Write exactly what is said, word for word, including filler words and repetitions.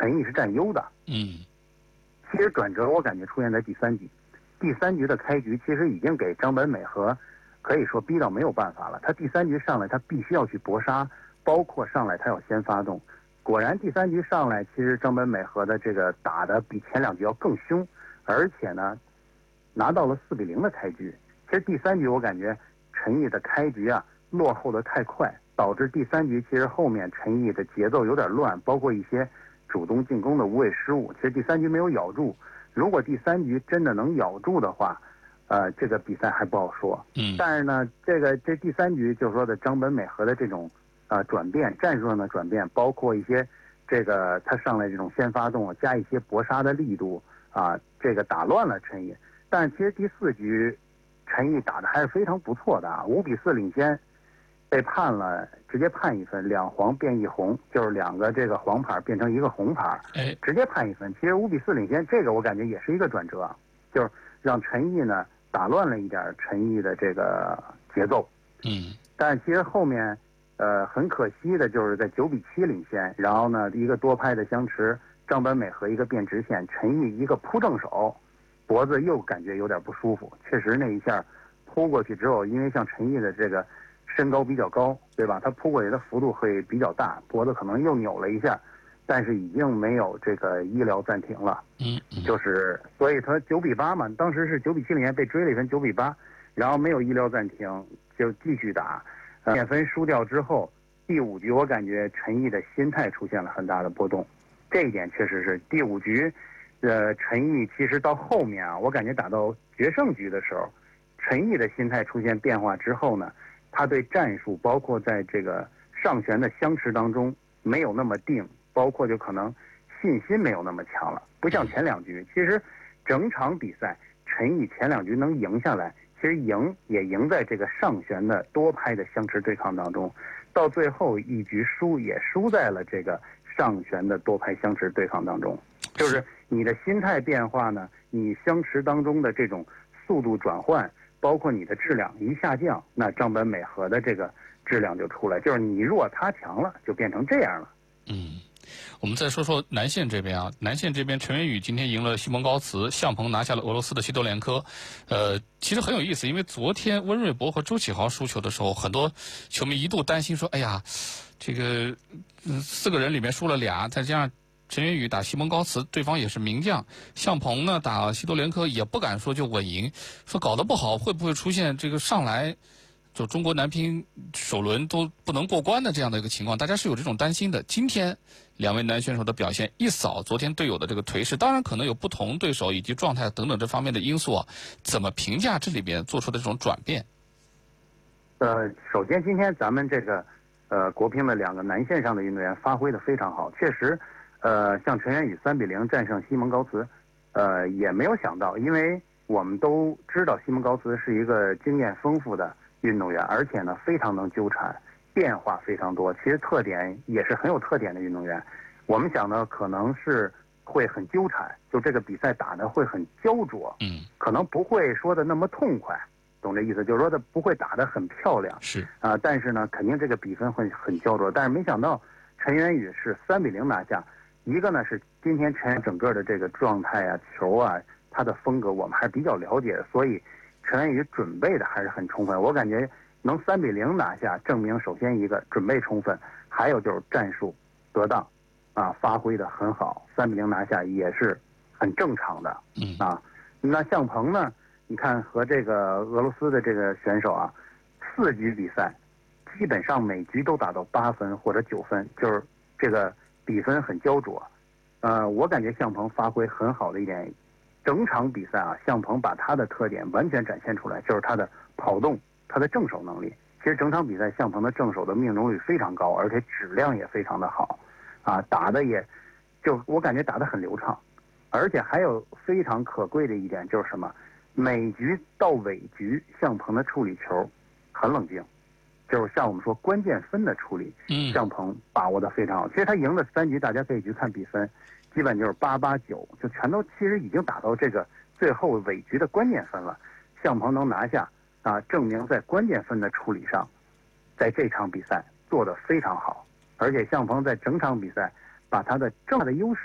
陈毅是占优的。 嗯， 其实转折我感觉出现在第三局，第三局的开局其实已经给张本美和可以说逼到没有办法了。他第三局上来他必须要去搏杀，包括上来他要先发动。果然第三局上来，其实张本美和的这个打的比前两局要更凶，而且呢拿到了四比零的开局。其实第三局我感觉陈毅的开局啊落后的太快，导致第三局其实后面陈毅的节奏有点乱，包括一些主动进攻的无谓失误。其实第三局没有咬住，如果第三局真的能咬住的话，呃，这个比赛还不好说。 嗯， 但是呢，这个这第三局就是说的张本美和的这种呃转变，战术上的转变，包括一些这个他上来这种先发动，加一些搏杀的力度啊，这个打乱了陈毅。但是其实第四局陈毅打的还是非常不错的啊，五比四领先，被判了直接判一分，两黄变一红，就是两个这个黄牌变成一个红牌， 哎， 直接判一分。其实五比四领先，这个我感觉也是一个转折，就是让陈毅呢打乱了一点陈毅的这个节奏。 嗯， 但是其实后面呃很可惜的就是在九比七领先，然后呢一个多拍的相持，张本美和一个变直线，陈毅一个扑正手，脖子又感觉有点不舒服。确实那一下扑过去之后，因为像陈毅的这个身高比较高，对吧？他扑过去的幅度会比较大，脖子可能又扭了一下，但是已经没有这个医疗暂停了。 嗯， 就是所以他九比八嘛，当时是九比七领先，被追了一分，九比八，然后没有医疗暂停，就继续打。呃，面分输掉之后，第五局我感觉陈毅的心态出现了很大的波动，这一点确实是第五局。呃，陈毅其实到后面啊，我感觉打到决胜局的时候，陈毅的心态出现变化之后呢，他对战术包括在这个上旋的相持当中没有那么定，包括就可能信心没有那么强了，不像前两局。其实整场比赛陈毅前两局能赢下来，其实赢也赢在这个上旋的多拍的相持对抗当中，到最后一局输也输在了这个上旋的多拍相持对抗当中。就是你的心态变化呢，你相持当中的这种速度转换，包括你的质量一下降，那张本美和的这个质量就出来，就是你弱他强了，就变成这样了。 嗯，我们再说说南线这边啊，南线这边陈元宇今天赢了西蒙高茨，项鹏拿下了俄罗斯的西多连科。呃，其实很有意思，因为昨天温瑞博和周启豪输球的时候，很多球迷一度担心说，哎呀，这个嗯四个人里面输了俩，再加上陈元宇打西蒙高茨，对方也是名将，项鹏呢打西多连科也不敢说就稳赢，说搞得不好会不会出现这个上来就中国男乒首轮都不能过关的这样的一个情况，大家是有这种担心的。今天两位男选手的表现一扫昨天队友的这个颓势，当然可能有不同对手以及状态等等这方面的因素啊，怎么评价这里边做出的这种转变？ 呃，首先今天咱们这个呃国乒的两个男线上的运动员发挥的非常好，确实。呃，像陈元宇三比零战胜西蒙高茨，呃，也没有想到，因为我们都知道西蒙高茨是一个经验丰富的运动员，而且呢非常能纠缠，变化非常多，其实特点也是很有特点的运动员。我们想呢，可能是会很纠缠，就这个比赛打的会很焦灼， 嗯， 可能不会说的那么痛快，懂这意思？就是说他不会打得很漂亮， 是啊、呃，但是呢，肯定这个比分会很焦灼。但是没想到陈元宇是三比零拿下。一个呢是今天陈元整个的这个状态啊、球啊，他的风格我们还是比较了解的，所以陈元宇准备的还是很充分。我感觉能三比零拿下，证明首先一个准备充分，还有就是战术得当，啊，发挥的很好。三比零拿下也是很正常的， 嗯啊。那项鹏呢？你看和这个俄罗斯的这个选手啊，四局比赛基本上每局都打到八分或者九分，就是这个。比分很焦灼，呃，我感觉项鹏发挥很好的一点，整场比赛啊，项鹏把他的特点完全展现出来，就是他的跑动，他的正手能力。其实整场比赛项鹏的正手的命中率非常高，而且质量也非常的好，啊，打的也，就我感觉打得很流畅，而且还有非常可贵的一点就是什么，每局到尾局项鹏的处理球很冷静。就是像我们说关键分的处理， 嗯， 项鹏把握的非常好。其实他赢的三局，大家可以去看比分，基本就是八八九，就全都其实已经打到这个最后尾局的关键分了。项鹏能拿下啊，证明在关键分的处理上，在这场比赛做得非常好，而且项鹏在整场比赛把他的正大的优势。